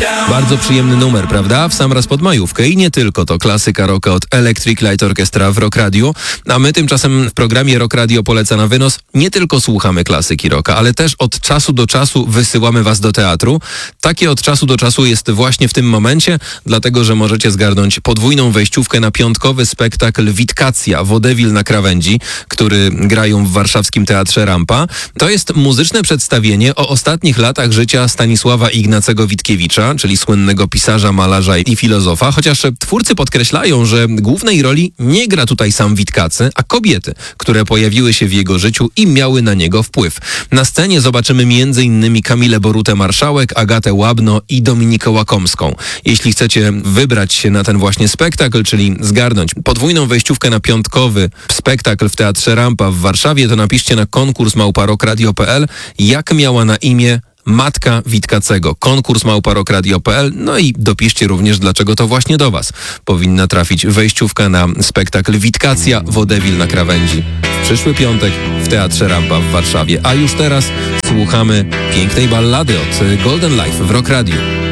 Bardzo przyjemny numer, prawda? W sam raz pod majówkę i nie tylko, to klasyka rocka od Electric Light Orchestra w Rock Radio, a my tymczasem w programie Rock Radio Poleca na wynos nie tylko słuchamy klasyki rocka, ale też od czasu do czasu wysyłamy was do teatru. Takie od czasu do czasu jest właśnie w tym momencie, dlatego że możecie zgarnąć podwójną wejściówkę na piątkowy spektakl Witkacja, Wodewil na krawędzi, który grają w warszawskim Teatrze Rampa. To jest muzyczne przedstawienie o ostatnich latach życia Stanisława Ignacego Witkiewicza, czyli słynnego pisarza, malarza i filozofa, chociaż twórcy podkreślają, że głównej roli nie gra tutaj sam Witkacy, a kobiety, które pojawiły się w jego życiu i miały na niego wpływ. Na scenie zobaczymy m.in. Kamilę Borutę-Marszałek, Agatę Łabno i Dominikę Łakomską. Jeśli chcecie wybrać się na ten właśnie spektakl, czyli zgarnąć podwójną wejściówkę na piątkowy spektakl w Teatrze Rampa w Warszawie, to napiszcie na konkurs@rockradio.pl, jak miała na imię matka Witkacego. Konkurs@rockradio.pl. No i dopiszcie również, dlaczego to właśnie do was powinna trafić wejściówka na spektakl Witkacja, Wodewil na krawędzi w przyszły piątek w Teatrze Rampa w Warszawie. A już teraz słuchamy pięknej ballady od Golden Life w Rock Radio.